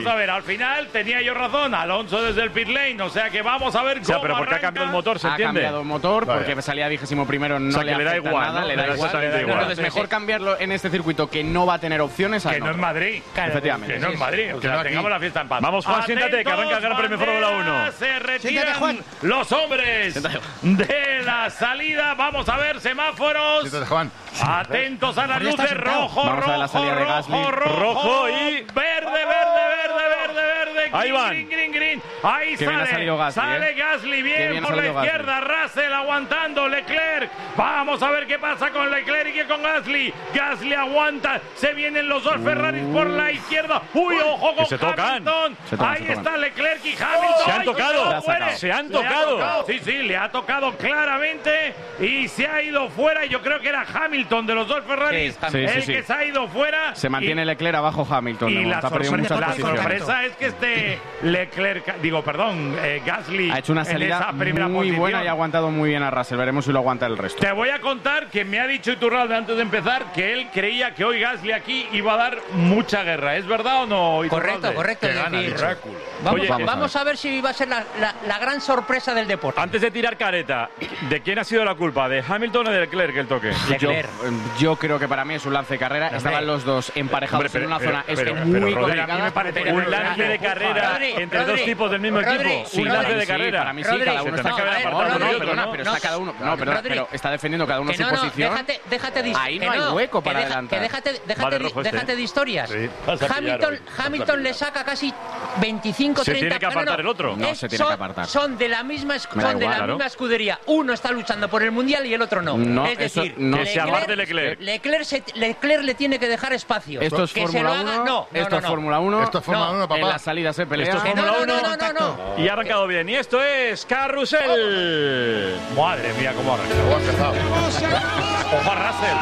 vamos a ver, al final tenía yo razón, Alonso desde el pit lane, o sea que vamos a ver cómo pero ¿por qué ha cambiado el motor? ¿Se entiende? Ha cambiado el motor porque salía 21º, no, o sea, le que le da igual, nada, ¿no? le da igual. Entonces mejor cambiarlo en este circuito que no va a tener opciones. Que no es Madrid. Efectivamente. Que no es Madrid, o sea, tengamos la fiesta en paz. Vamos, Juan, siéntate, que arranca el Gran Premio Fórmula 1. Se retiran los hombres de la salida. Vamos a ver semáforos. Siéntate, Juan. Atentos a las luces. Rojo, Vamos a ver la salida de Gasly. Rojo y verde. Ahí van. Green. Ahí Qué bien ha salido Gasly, sale Gasly bien por la izquierda. Russell aguantando. Leclerc. Vamos a ver qué pasa con Leclerc y con Gasly. Gasly aguanta. Se vienen los dos Ferraris por la izquierda. Uy, ojo con Hamilton. Ahí está Leclerc y Hamilton. Se han tocado. Se han tocado. Sí, le ha tocado claramente y se ha ido fuera. Yo creo que era Hamilton de los dos Ferraris que se ha ido fuera. Se mantiene Leclerc abajo Hamilton. Y la sorpresa es que Gasly ha hecho una salida muy buena y ha aguantado muy bien a Russell. Veremos si lo aguanta el resto. Te voy a contar que me ha dicho Iturralde antes de empezar que él creía que hoy Gasly aquí iba a dar mucha guerra. ¿Es verdad o no, Iturralde? Correcto. Vamos a ver si va a ser la gran sorpresa del deporte. Antes de tirar careta, ¿de quién ha sido la culpa? ¿De Hamilton o de Leclerc el toque? Yo creo que para mí es un lance de carrera. Estaban los dos emparejados en una zona muy complicada. Un lance de carrera entre dos tipos del mismo equipo. Un lance de carrera. Para mí sí, cada uno está pero está cada uno. No, pero está defendiendo cada uno su posición. Déjate de ahí no hay hueco para adelantar. Déjate de historias. Hamilton le saca casi 25, 30. Se tiene que apartar el otro. No se tiene que apartar. Son de la misma escudería. Uno está luchando por el mundial y el otro no. Es decir, Leclerc le tiene que dejar espacio. Esto es Fórmula 1. Esto es Fórmula 1. Esto es Fórmula 1, papá. En la salida se pelea. Esto es Fórmula 1. No. Y ha arrancado bien. Y esto es Carrusel. Madre mía, cómo ha arrancado. Ojo a Russell.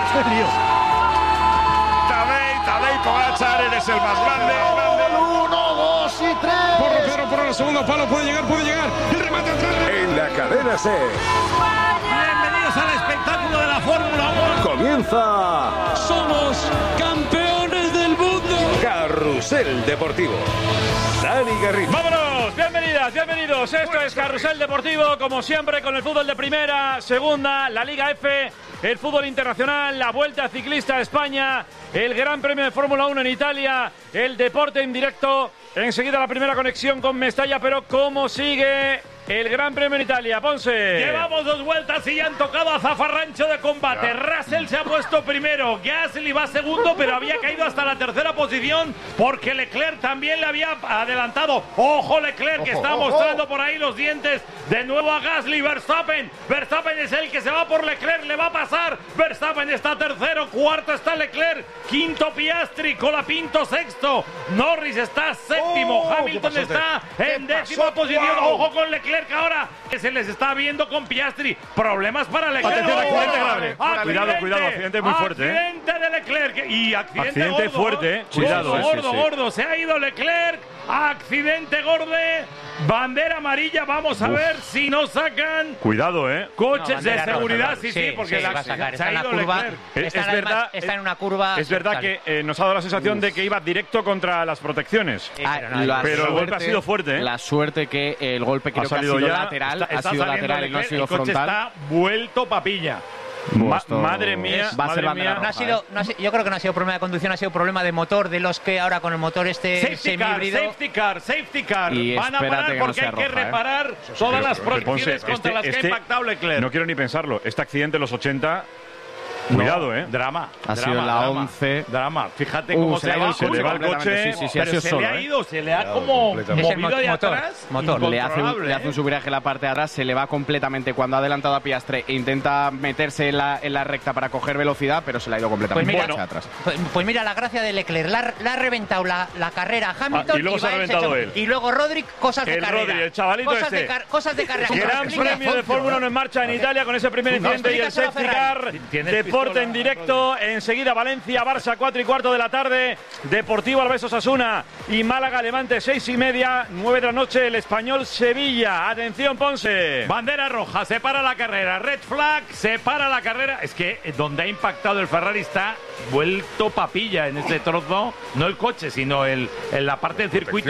Tadej Pogačar, eres el más grande. 1, 2 y 3. Por el segundo palo, puede llegar. El remate atrás. En la cadena C. Bienvenidos al espectáculo de la Fórmula 1. Comienza. Somos campeones del mundo. Carrusel Deportivo. Dani Garrido. ¡Vámonos! Bienvenidos. Esto es Carrusel Deportivo, como siempre, con el fútbol de primera, segunda, la Liga F, el fútbol internacional, la Vuelta Ciclista a España, el Gran Premio de Fórmula 1 en Italia, el deporte en directo. Enseguida la primera conexión con Mestalla, pero ¿cómo sigue el Gran Premio en Italia? Ponce. Llevamos 2 vueltas y ya han tocado a zafarrancho de combate. Russell se ha puesto primero, Gasly va segundo, pero había caído hasta la tercera posición porque Leclerc también le había adelantado. Ojo Leclerc, que está mostrando por ahí los dientes. De nuevo a Gasly. Verstappen es el que se va por Leclerc, le va a pasar. Verstappen está tercero, cuarto está Leclerc, quinto Piastri, Colapinto sexto, Norris está séptimo, Hamilton está en décima posición. Ojo con Leclerc ahora, que se les está viendo con Piastri. Problemas para Leclerc. Atención, accidente grave. Cuidado, accidente muy fuerte. Accidente de Leclerc y accidente gordo, fuerte, cuidado. Gordo. Se ha ido Leclerc. Accidente gordo. Bandera amarilla. Vamos a ver si no sacan. Cuidado, coches de seguridad. Sí, porque se va a sacar. Se ha ido Leclerc. Está en una curva. Es verdad que nos ha dado la sensación de que iba directo contra las protecciones. Pero el golpe ha sido fuerte. La suerte que el golpe creo que ha sido lateral. Ha sido lateral y no ha sido frontal. El coche está vuelto papilla. Madre mía, yo creo que no ha sido problema de conducción, ha sido problema de motor, de los que ahora con el motor semihíbrido. Safety car. Y van a parar porque hay que reparar todas las protecciones contra las que ha impactado Leclerc. No quiero ni pensarlo. Este accidente en los 80. Cuidado, Drama. Ha sido en la 11. Drama. Fíjate cómo se le va el coche. Pero se le ha ido, se le ha como movido de atrás. Le hace un subviraje en la parte de atrás, se le va completamente cuando ha adelantado a Piastri e intenta meterse en la recta para coger velocidad, pero se le ha ido completamente hacia atrás. Pues mira, la gracia de Leclerc, la ha reventado la carrera a Hamilton y luego se ha reventado él. Y luego Rodri, cosas de carrera. Rodri, el chavalito cosas de carrera. Gran Premio de Fórmula 1 en marcha en Italia con ese primer incidente y el safety car. Deporte en directo, enseguida Valencia, Barça, 4:15 de la tarde, Deportivo Alavés Osasuna y Málaga Levante, 6:30, 9 de la noche, el Español Sevilla. Atención, Ponce. Bandera roja, se para la carrera, red flag, se para la carrera. Es que donde ha impactado el Ferrari está vuelto papilla en este trozo, no el coche, sino en la parte del circuito.